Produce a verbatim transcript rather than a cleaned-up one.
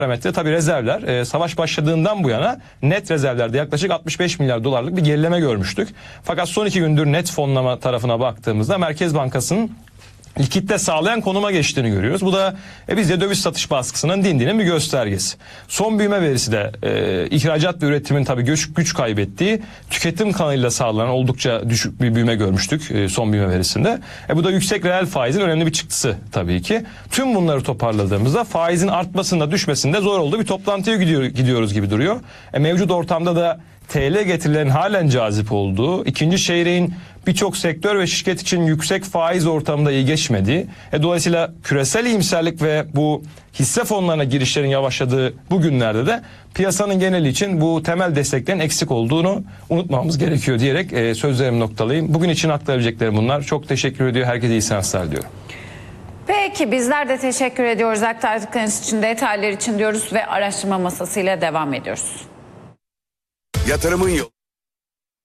parametre tabii rezervler e, savaş başladığından bu yana net rezervlerde yaklaşık altmış beş milyar dolarlık bir gerileme görmüştük. Fakat son iki gündür net fonlama tarafına baktığımızda Merkez Bankası'nın likitte sağlayan konuma geçtiğini görüyoruz. Bu da e, bizde döviz satış baskısının dindiğinin bir göstergesi. Son büyüme verisi de e, ihracat ve üretimin tabii güç, güç kaybettiği tüketim kanalıyla sağlanan oldukça düşük bir büyüme görmüştük e, son büyüme verisinde. E, bu da yüksek reel faizin önemli bir çıktısı tabii ki. Tüm bunları toparladığımızda faizin artmasında düşmesinde zor olduğu bir toplantıya gidiyor, gidiyoruz gibi duruyor. E, mevcut ortamda da T L getirilerin halen cazip olduğu, ikinci çeyreğin birçok sektör ve şirket için yüksek faiz ortamında iyi geçmediği, e, dolayısıyla küresel iyimserlik ve bu hisse fonlarına girişlerin yavaşladığı bu günlerde de piyasanın geneli için bu temel desteklerin eksik olduğunu unutmamamız gerekiyor diyerek e, sözlerimi noktalayayım. Bugün için aktarabileceklerim bunlar. Çok teşekkür ediyor. Herkese iyi seanslar diliyorum. Peki bizler de teşekkür ediyoruz. Aktardıklarınız için, detaylar için diyoruz ve araştırma masasıyla devam ediyoruz. Yatırımın yolu.